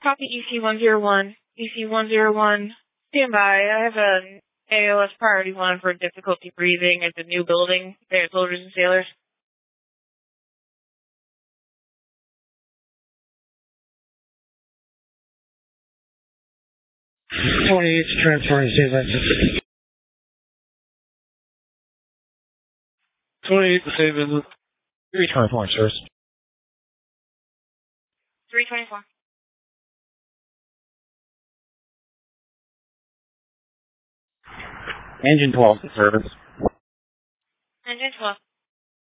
Copy EC-101. EC-101. Stand by. I have an AOS priority 1 for difficulty breathing at the new building. There, soldiers and sailors. Transferring save 28 to save visit. 324, sirs. 324. Engine 12 to service. Engine 12.